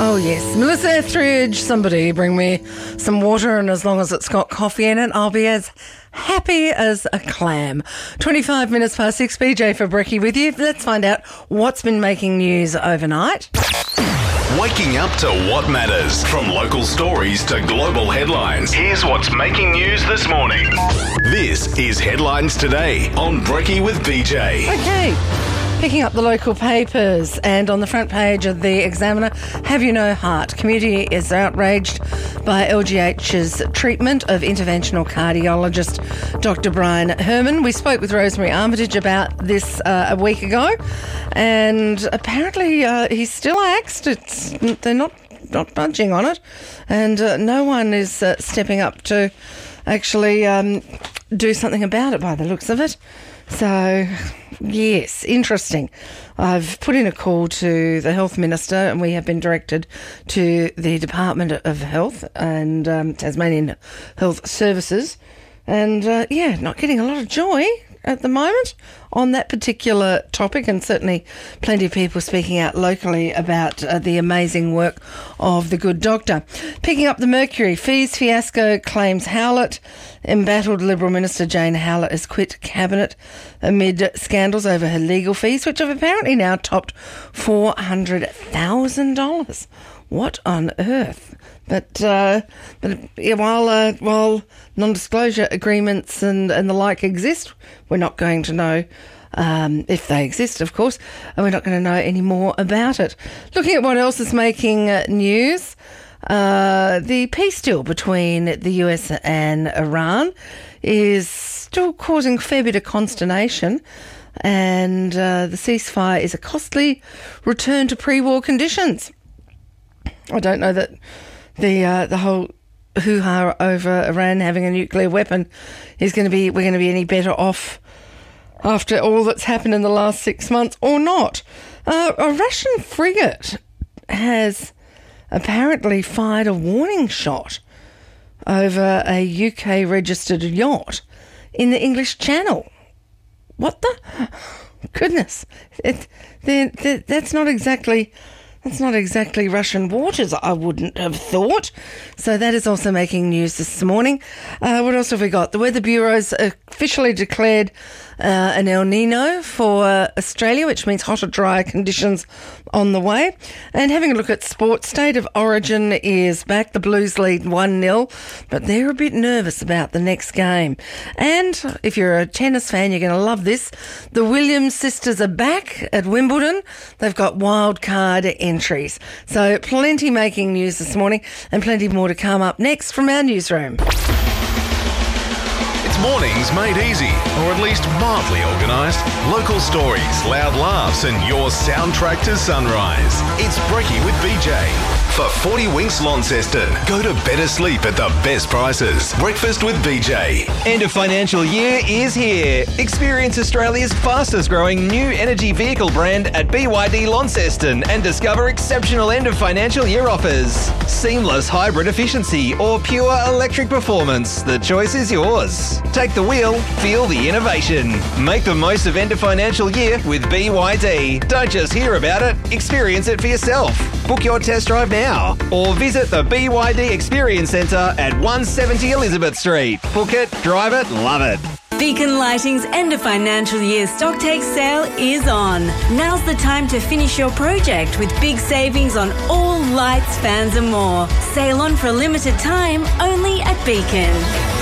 Oh, yes. Melissa Etheridge, somebody bring me some water, and as long as it's got coffee in it, I'll be as happy as a clam. 25 minutes past 6, BJ for Brekkie with you. Let's find out what's been making news overnight. Waking up to what matters. From local stories to global headlines, here's what's making news this morning. This is Headlines Today on Brekkie with BJ. Okay. Picking up the local papers, and on the front page of the Examiner, Have You No Heart? Community is outraged by LGH's treatment of interventional cardiologist Dr. Brian Herman. We spoke with Rosemary Armitage about this a week ago, and apparently he's still axed. They're not budging on it, and no one is stepping up to actually do something about it by the looks of it. So, yes, interesting. I've put in a call to the Health Minister, and we have been directed to the Department of Health and Tasmanian Health Services. And, not getting a lot of joy at the moment on that particular topic, and certainly plenty of people speaking out locally about the amazing work of the good doctor. Picking up the Mercury, fees fiasco claims Howlett. Embattled Liberal Minister Jane Howlett has quit Cabinet amid scandals over her legal fees, which have apparently now topped $400,000. What on earth? But while non-disclosure agreements and the like exist, we're not going to know if they exist, of course, and we're not going to know any more about it. Looking at what else is making news, the peace deal between the US and Iran is still causing a fair bit of consternation, and the ceasefire is a costly return to pre-war conditions. I don't know that the whole hoo-ha over Iran having a nuclear weapon we're going to be any better off after all that's happened in the last 6 months or not. A Russian frigate has apparently fired a warning shot over a UK-registered yacht in the English Channel. What the goodness? That's not exactly Russian waters, I wouldn't have thought. So that is also making news this morning. What else have we got? The Weather Bureau's officially declared an El Nino for Australia, which means hotter, drier conditions on the way. And having a look at sport, State of Origin is back. The Blues lead 1-0, but they're a bit nervous about the next game. And if you're a tennis fan, you're going to love this. The Williams sisters are back at Wimbledon. They've got wild card entries. So plenty making news this morning, and plenty more to come up next from our newsroom. It's mornings made easy, or at least mildly organised. Local stories, loud laughs, and your soundtrack to sunrise. It's Brekkie with BJ. For 40 Winks Launceston, go to better sleep at the best prices. Breakfast with BJ. End of financial year is here. Experience Australia's fastest growing new energy vehicle brand at BYD Launceston and discover exceptional end of financial year offers. Seamless hybrid efficiency or pure electric performance. The choice is yours. Take the wheel, feel the innovation. Make the most of end of financial year with BYD. Don't just hear about it, experience it for yourself. Book your test drive now or visit the BYD Experience Centre at 170 Elizabeth Street. Book it, drive it, love it. Beacon Lighting's end of financial year stocktake sale is on. Now's the time to finish your project with big savings on all lights, fans and more. Sale on for a limited time only at Beacon.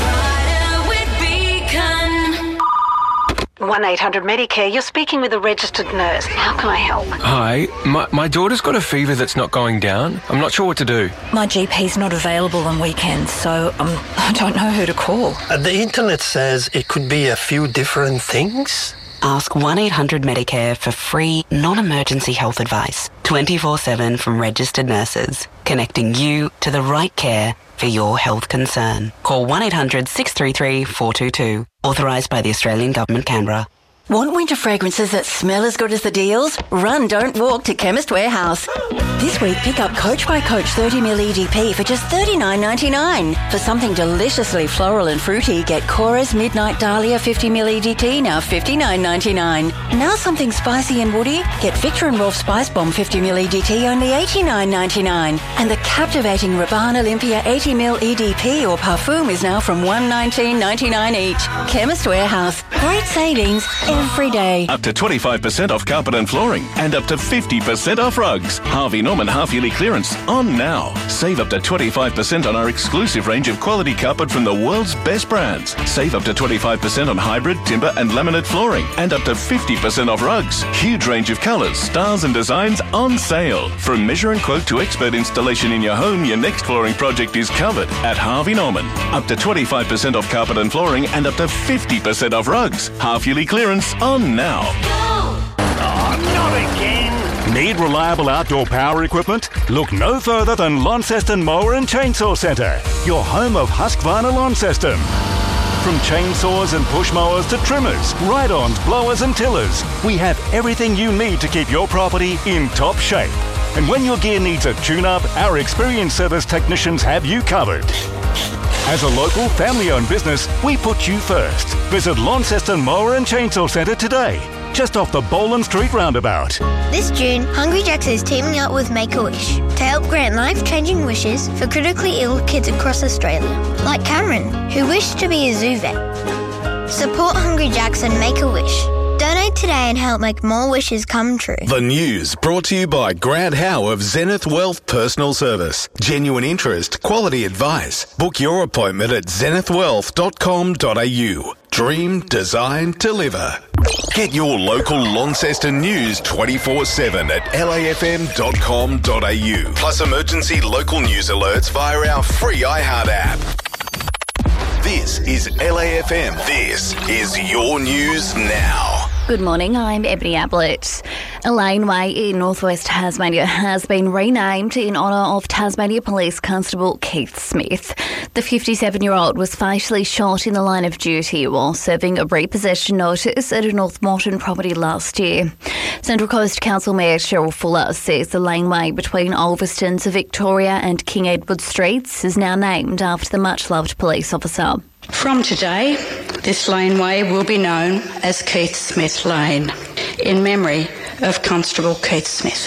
1-800-Medicare, you're speaking with a registered nurse. How can I help? Hi, my daughter's got a fever that's not going down. I'm not sure what to do. My GP's not available on weekends, so I don't know who to call. The internet says it could be a few different things. Ask 1-800-Medicare for free, non-emergency health advice, 24/7 from registered nurses, connecting you to the right care for your health concern. Call 1-800-633-422. Authorised by the Australian Government, Canberra. Want winter fragrances that smell as good as the deals? Run, don't walk to Chemist Warehouse. This week, pick up Coach by Coach 30ml EDP for just $39.99. For something deliciously floral and fruity, get Cora's Midnight Dahlia 50ml EDT, now $59.99. Now something spicy and woody, get Victor and Rolf Spice Bomb 50ml EDT, only $89.99. And the captivating Rabanne Olympia 80ml EDP or Parfum is now from $119.99 each. Chemist Warehouse. Great savings every day. Up to 25% off carpet and flooring and up to 50% off rugs. Harvey Norman half-yearly clearance on now. Save up to 25% on our exclusive range of quality carpet from the world's best brands. Save up to 25% on hybrid, timber and laminate flooring and up to 50% off rugs. Huge range of colours, styles and designs on sale. From measure and quote to expert installation in your home, your next flooring project is covered at Harvey Norman. Up to 25% off carpet and flooring and up to 50% off rugs. Half-yearly clearance on now. Oh, not again. Need reliable outdoor power equipment? Look no further than Launceston Mower and Chainsaw Centre, your home of Husqvarna Lawn System. From chainsaws and push mowers to trimmers, ride-ons, blowers and tillers, we have everything you need to keep your property in top shape. And when your gear needs a tune-up, our experienced service technicians have you covered. As a local, family-owned business, we put you first. Visit Launceston Mower and Chainsaw Centre today, just off the Boland Street roundabout. This June, Hungry Jack's is teaming up with Make-A-Wish to help grant life-changing wishes for critically ill kids across Australia, like Cameron, who wished to be a zoo vet. Support Hungry Jack's and Make-A-Wish. Donate today and help make more wishes come true. The news brought to you by Grant Howe of Zenith Wealth Personal Service. Genuine interest, quality advice. Book your appointment at zenithwealth.com.au. Dream, design, deliver. Get your local Launceston news 24/7 at lafm.com.au. Plus emergency local news alerts via our free iHeart app. This is LAFM. This is your news now. Good morning, I'm Ebony Ablett. A laneway in northwest Tasmania has been renamed in honour of Tasmania Police Constable Keith Smith. The 57-year-old was fatally shot in the line of duty while serving a repossession notice at a North Moreton property last year. Central Coast Council Mayor Cheryl Fuller says the laneway between Ulverstone to Victoria and King Edward Streets is now named after the much-loved police officer. From today, this laneway will be known as Keith Smith Lane, in memory of Constable Keith Smith.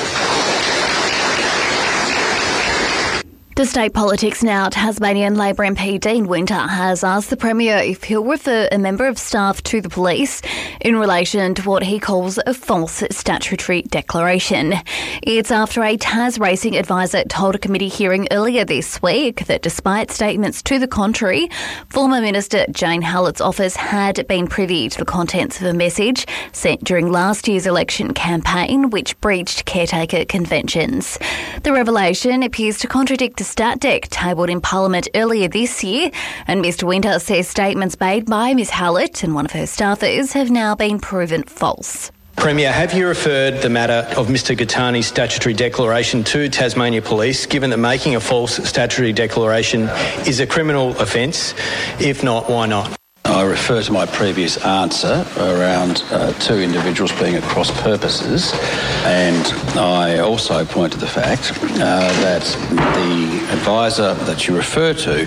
To state politics now, Tasmanian Labor MP Dean Winter has asked the Premier if he'll refer a member of staff to the police in relation to what he calls a false statutory declaration. It's after a Tas racing advisor told a committee hearing earlier this week that despite statements to the contrary, former Minister Jane Hallett's office had been privy to the contents of a message sent during last year's election campaign which breached caretaker conventions. The revelation appears to contradict the stat deck tabled in Parliament earlier this year, and Mr Winter says statements made by Ms Hallett and one of her staffers have now been proven false. Premier, have you referred the matter of Mr Gattani's statutory declaration to Tasmania Police, given that making a false statutory declaration is a criminal offence? If not, why not? I refer to my previous answer around two individuals being at cross purposes, and I also point to the fact that the advisor that you refer to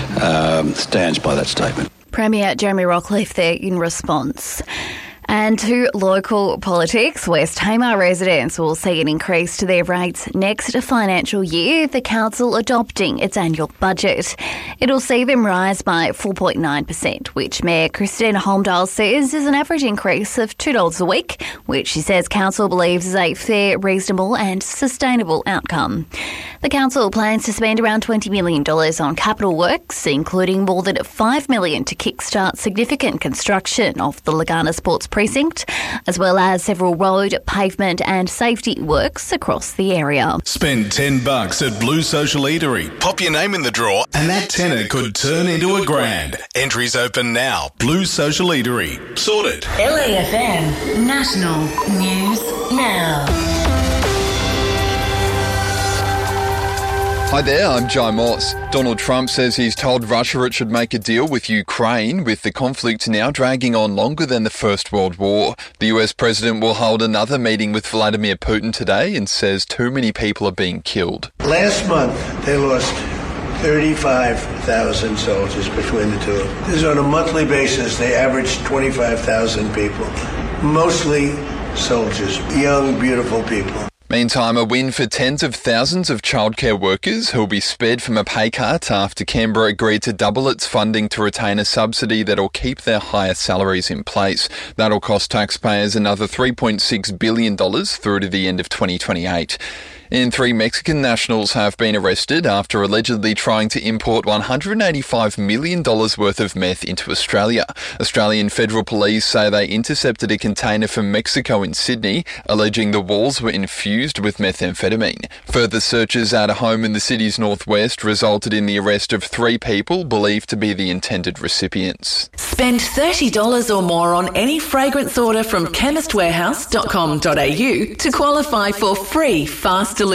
stands by that statement. Premier Jeremy Rockliff there in response. And to local politics, West Tamar residents will see an increase to their rates next financial year, the council adopting its annual budget. It'll see them rise by 4.9%, which Mayor Christina Holmdale says is an average increase of $2 a week, which she says council believes is a fair, reasonable and sustainable outcome. The council plans to spend around $20 million on capital works, including more than $5 million to kickstart significant construction of the Lagana Sports Precinct, as well as several road, pavement and safety works across the area. Spend $10 at Blue Social Eatery. Pop your name in the draw and that tenner could turn into $1,000. Entries open now. Blue Social Eatery. Sorted. LAFM National News Now. Hi there, I'm Joe Moss. Donald Trump says he's told Russia it should make a deal with Ukraine, with the conflict now dragging on longer than the First World War. The US president will hold another meeting with Vladimir Putin today and says too many people are being killed. Last month, they lost 35,000 soldiers between the two of them. This is on a monthly basis. They averaged 25,000 people, mostly soldiers, young, beautiful people. Meantime, a win for tens of thousands of childcare workers who'll be spared from a pay cut after Canberra agreed to double its funding to retain a subsidy that'll keep their higher salaries in place. That'll cost taxpayers another $3.6 billion through to the end of 2028. And 3 Mexican nationals have been arrested after allegedly trying to import $185 million worth of meth into Australia. Australian Federal Police say they intercepted a container from Mexico in Sydney, alleging the walls were infused with methamphetamine. Further searches at a home in the city's northwest resulted in the arrest of 3 people believed to be the intended recipients. Spend $30 or more on any fragrance order from chemistwarehouse.com.au to qualify for free fast delivery.